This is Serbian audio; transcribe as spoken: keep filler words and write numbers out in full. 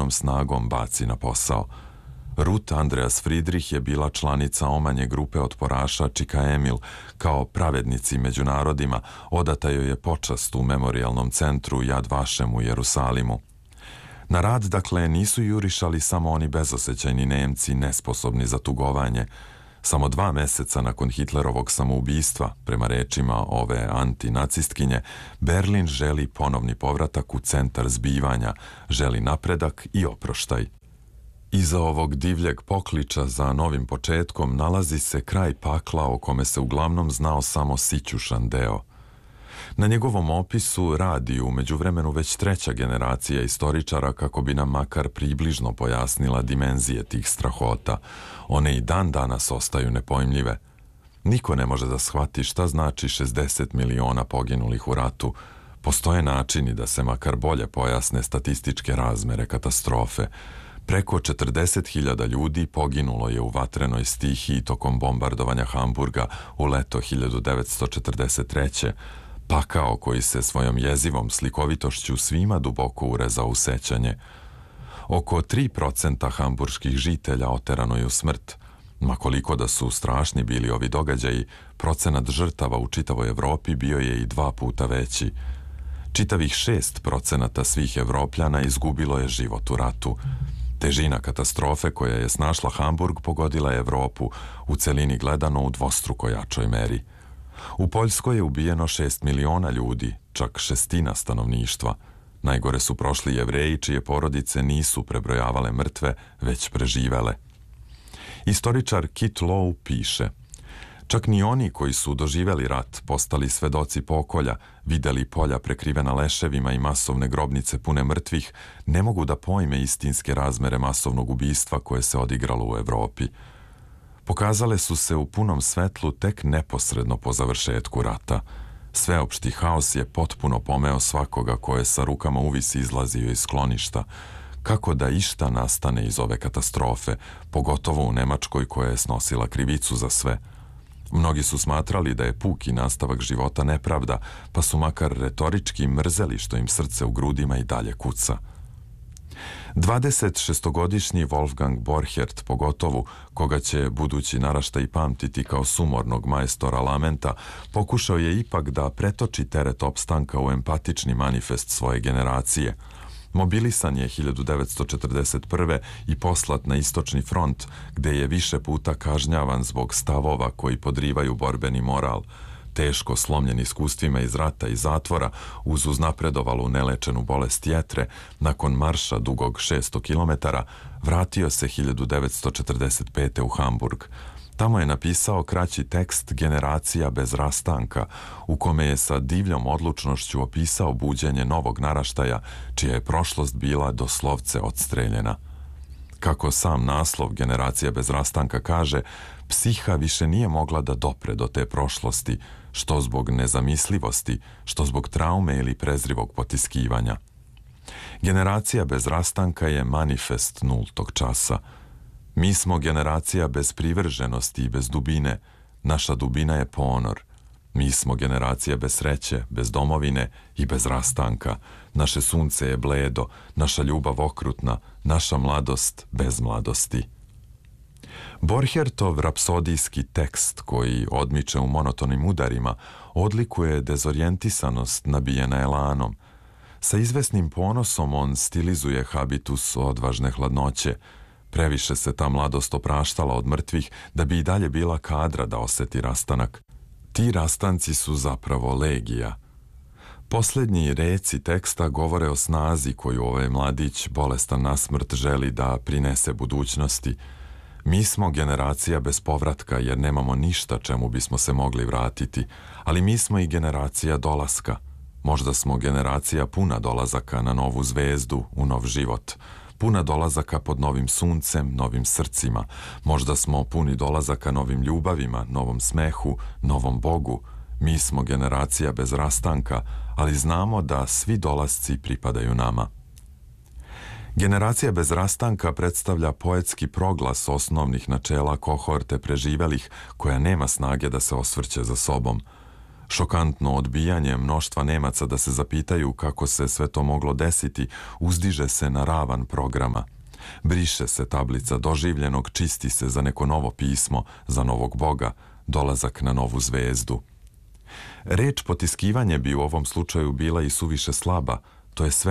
svojom snagom baci na posao. Ruth Andreas Friedrich je bila članica omanje grupe otporaša Čika Emil. Kao pravednici među narodima odata joj je počast u memorijalnom centru Yad Vashem u Jerusalimu. Na rad, dakle, nisu jurišali samo oni bezosećajni Nemci nesposobni za tugovanje. Samo dva meseca nakon Hitlerovog samoubistva, prema rečima ove antinacistkinje, Berlin želi ponovni povratak u centar zbivanja, želi napredak i oproštaj. Iza ovog divljeg pokliča za novim početkom nalazi se kraj pakla o kome se uglavnom znao samo sićušan deo. Na njegovom opisu radi u međuvremenu već treća generacija istoričara kako bi nam makar približno pojasnila dimenzije tih strahota. One i dan danas ostaju nepojmljive. Niko ne može da shvati šta znači šezdeset miliona poginulih u ratu. Postoje načini da se makar bolje pojasne statističke razmere katastrofe. Preko četrdeset hiljada ljudi poginulo je u vatrenoj stihiji tokom bombardovanja Hamburga u leto hiljadu devetsto četrdeset treće. Pakao koji se svojom jezivom slikovitošću svima duboko urezao u sećanje. Oko tri procenta hamburških žitelja oterano je u smrt. Ma koliko da su strašni bili ovi događaji, procenat žrtava u čitavoj Evropi bio je i dva puta veći. Čitavih šest procenata svih Evropljana izgubilo je život u ratu. Težina katastrofe koja je snašla Hamburg pogodila je Evropu, u celini gledano u dvostruko jačoj meri. U Poljskoj je ubijeno šest miliona ljudi, čak šestina stanovništva. Najgore su prošli Jevreji čije porodice nisu prebrojavale mrtve, već preživele. Istoričar Kit Lowe piše: čak ni oni koji su doživeli rat, postali svedoci pokolja, videli polja prekrivena leševima i masovne grobnice pune mrtvih, ne mogu da pojme istinske razmere masovnog ubistva koje se odigralo u Evropi. Pokazale su se u punom svetlu tek neposredno po završetku rata. Sveopšti haos je potpuno pomeo svakoga ko je sa rukama uvisi izlazio iz skloništa. Kako da išta nastane iz ove katastrofe, pogotovo u Nemačkoj koja je snosila krivicu za sve? Mnogi su smatrali da je puki nastavak života nepravda, pa su makar retorički mrzeli što im srce u grudima i dalje kuca. dvadesetšestogodišnji Wolfgang Borchert, pogotovo, koga će budući naraštaj pamtiti kao sumornog majstora lamenta, pokušao je ipak da pretoči teret opstanka u empatični manifest svoje generacije. Mobilisan je hiljadu devetsto četrdeset prve i poslat na istočni front, gde je više puta kažnjavan zbog stavova koji podrivaju borbeni moral. Teško slomljen iskustvima iz rata i zatvora, uz uznapredovalu nelečenu bolest jetre, nakon marša dugog šesto kilometara, vratio se hiljadu devetsto četrdeset pete. u Hamburg. Tamo je napisao kraći tekst Generacija bez rastanka, u kome je sa divljom odlučnošću opisao buđenje novog naraštaja, čija je prošlost bila doslovce odstreljena. Kako sam naslov Generacija bez rastanka kaže, psiha više nije mogla da dopre do te prošlosti, što zbog nezamislivosti, što zbog traume ili prezrivog potiskivanja. Generacija bez rastanka je manifest nultog časa. Mi smo generacija bez privrženosti i bez dubine. Naša dubina je ponor. Mi smo generacija bez sreće, bez domovine i bez rastanka. Naše sunce je bledo, naša ljubav okrutna, naša mladost bez mladosti. Borchertov rapsodijski tekst, koji odmiče u monotonim udarima, odlikuje dezorijentisanost nabijena elanom. Sa izvesnim ponosom on stilizuje habitus odvažne hladnoće. Previše se ta mladost opraštala od mrtvih da bi i dalje bila kadra da oseti rastanak. Ti rastanci su zapravo legija. Posljednji reci teksta govore o snazi koju ovaj mladić, bolestan na smrt, želi da prinese budućnosti. Mi smo generacija bez povratka jer nemamo ništa čemu bismo se mogli vratiti, ali mi smo i generacija dolaska. Možda smo generacija puna dolazaka na novu zvezdu, u nov život. Puna dolazaka pod novim suncem, novim srcima. Možda smo puni dolazaka novim ljubavima, novom smehu, novom Bogu. Mi smo generacija bez rastanka, ali znamo da svi dolasci pripadaju nama. Generacija bez rastanka predstavlja poetski proglas osnovnih načela kohorte preživelih koja nema snage da se osvrće za sobom. Šokantno odbijanje mnoštva Nemaca da se zapitaju kako se sve to moglo desiti uzdiže se na ravan programa. Briše se tablica doživljenog, čisti se za neko novo pismo, za novog Boga, dolazak na novu zvezdu. Reč potiskivanje bi u ovom slučaju bila i suviše slaba, to je sve